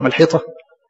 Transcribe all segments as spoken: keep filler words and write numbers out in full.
من الحيطة.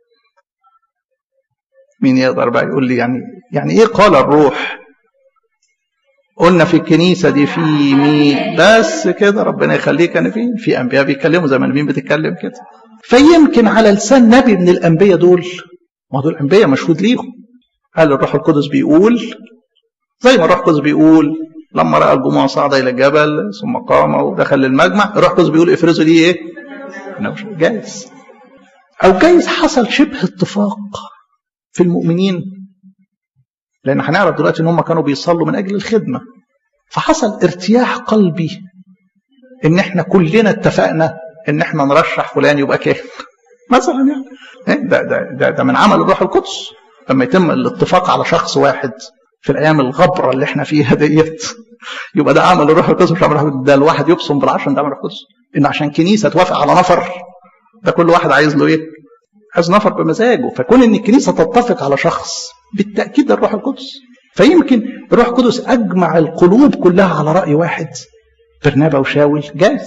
مين يقدر بقى يقول لي يعني يعني ايه قال الروح؟ قلنا في الكنيسة دي في مين بس كده، ربنا يخليك، انا في في انبياء بيتكلموا زي ما مين بتتكلم كده. فيمكن على لسان نبي من الانبياء دول، ما دول انبياء مشهود ليهم، قال الروح القدس بيقول زي ما الروح القدس بيقول لما راى الجموع صعد الى الجبل ثم قام ودخل للمجمع، الروح القدس بيقول افرزوا لي ايه؟ جايز او جايز حصل شبه اتفاق في المؤمنين، لان هنعرف دلوقتي ان هم كانوا بيصلوا من اجل الخدمه، فحصل ارتياح قلبي ان احنا كلنا اتفقنا ان احنا نرشح فلان يبقى كاهن مثلا. يعني ده ده ده, ده من عمل الروح القدس لما يتم الاتفاق على شخص واحد في الايام الغبره اللي احنا فيها ديت، يبقى ده عمل الروح القدس مش عمل الروح القدس. ده الواحد يبصم بالعشر، ده عمل الروح القدس. ان عشان كنيسه توافق على نفر، ده كل واحد عايز له ايه؟ عايز نفر بمزاجه. فكون ان الكنيسه تتفق على شخص بالتاكيد ده الروح القدس. فيمكن الروح القدس اجمع القلوب كلها على راي واحد، برنابا وشاول، جاز.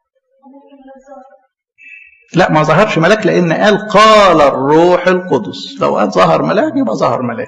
لا ما ظهرش ملاك، لان قال قال الروح القدس. لو قال ظهر ملاك يبقى ظهر ملاك.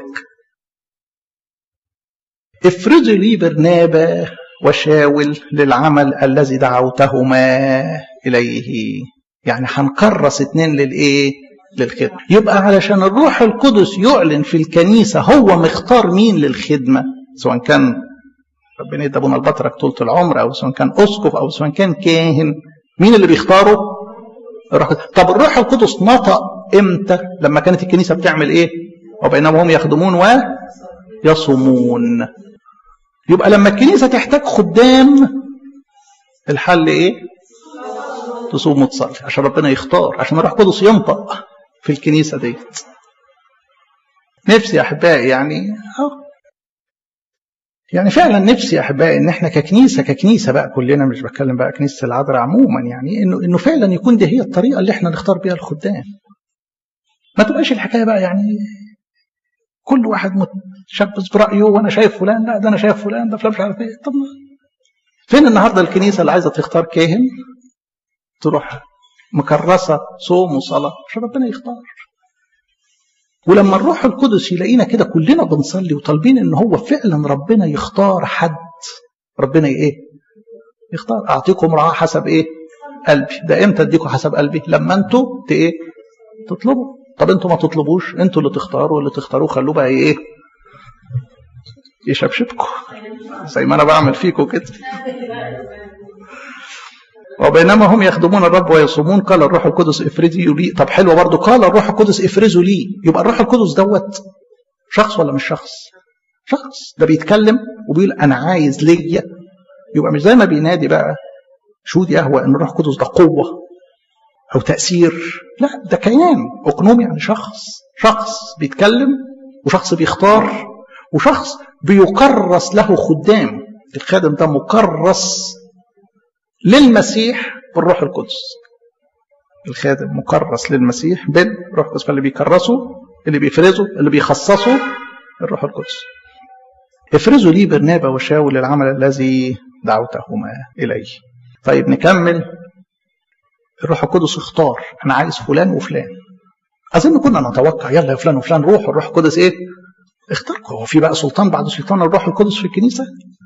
افرزوا لي برنابا وشاول للعمل الذي دعوتهما اليه. يعني هنكرس اتنين للايه؟ للخدمه. يبقى علشان الروح القدس يعلن في الكنيسه هو مختار مين للخدمه، سواء كان ربنا يدي ابونا البطرك طولة العمر، او سواء كان اسقف، او سواء كان كاهن، مين اللي بيختاره؟ الروح القدس. طب الروح القدس نطق امتى؟ لما كانت الكنيسه بتعمل ايه؟ وبينما هم يخدمون ويصومون. يبقى لما الكنيسه تحتاج خدام، الحل ايه؟ تصوم وتصلي عشان ربنا يختار، عشان الروح القدس ينطق في الكنيسه ديت. نفسي يا احبائي يعني اه يعني فعلا نفسي يا احبائي ان احنا ككنيسه ككنيسه بقى كلنا، مش بتكلم بقى كنيسه العذراء عموما، يعني انه انه فعلا يكون دي هي الطريقه اللي احنا نختار بيها الخدام. ما تبقاش الحكايه بقى يعني كل واحد متشبث برايه، وانا شايف فلان، لا ده انا شايف فلان، ده فلان مش عارف ايه. طب فين النهارده الكنيسه اللي عايزه تختار كاهن تروح مكرسه صوم وصلاه عشان ربنا يختار؟ ولما الروح القدس يلاقينا كده كلنا بنصلي وطالبين ان هو فعلا ربنا يختار حد، ربنا ايه؟ يختار. اعطيكم رعاه حسب ايه؟ قلبي. ده امتى اديكم حسب قلبي؟ لما انتوا ايه؟ تطلبوا. طب انتوا ما تطلبوش، انتوا اللي تختاروا، اللي تختاروه خلوه بقى ايه؟ يشبشبكم زي ما انا بعمل فيكم كده. وبينما هم يخدمون الرب ويصومون قال الروح القدس افرزوا لي. طب حلوه برضو، قال الروح القدس افرزوا لي. يبقى الروح القدس دوت شخص ولا مش شخص؟ شخص. ده بيتكلم وبيقول انا عايز ليا. يبقى مش زي ما بينادي بقى شهود يهوى ان الروح القدس ده قوه او تاثير، لا ده كيان اقنوم، يعني شخص. شخص بيتكلم، وشخص بيختار، وشخص بيكرس له خدام. الخادم ده مكرس للمسيح بالروح القدس. الخادم مكرس للمسيح بالروح القدس، فاللي بيكرسه، اللي بيفرزه، اللي بيخصصه الروح القدس. افرزوا لي برنابا وشاول العمل الذي دعوتهما اليه. طيب نكمل. الروح القدس اختار، انا عايز فلان وفلان. اظن كنا نتوقع يلا يا فلان وفلان روح، الروح القدس ايه؟ اختاركم. هو في بقى سلطان بعد سلطان الروح القدس في الكنيسه؟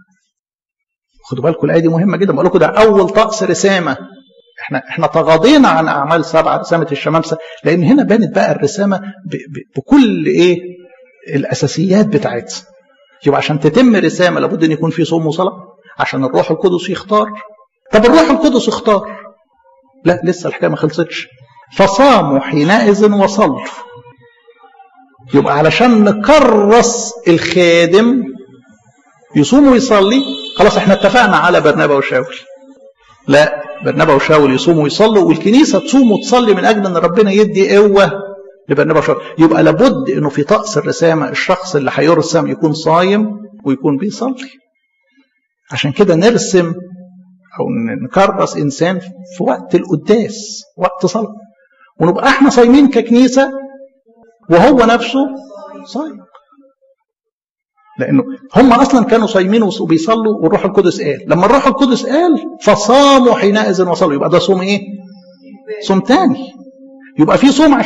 خدوا بالكم الايه دي مهمه جدا. بقول لكم ده اول طقس رسامه. احنا احنا تغاضينا عن اعمال سبعه رسامه الشمامسه، لان هنا بانت بقى الرسامه ب ب بكل ايه الاساسيات بتاعتها. يبقى عشان تتم رسامه لابد ان يكون في صوم وصلاه عشان الروح القدس يختار. طب الروح القدس اختار، لا لسه الحكايه ما خلصتش. فصاموا حينئذ وصلوا. يبقى علشان نكرس الخادم يصوم ويصلي، خلاص احنا اتفقنا على برنابا وشاول. لا، برنابا وشاول يصوموا ويصلوا، والكنيسه تصوم وتصلي من اجل ان ربنا يدي قوه لبرنابا وشاول. يبقى لابد انه في طقس الرسامه الشخص اللي هيرسم يكون صايم ويكون بيصلي. عشان كده نرسم او نكرس انسان في وقت القداس، وقت صلاه، ونبقى احنا صايمين ككنيسه وهو نفسه صايم. لانه هم اصلا كانوا صايمين وبيصلوا والروح القدس قال. لما الروح القدس قال فصاموا حينئذ وصلوا، يبقى ده صوم ايه؟ صوم تاني. يبقى في صوم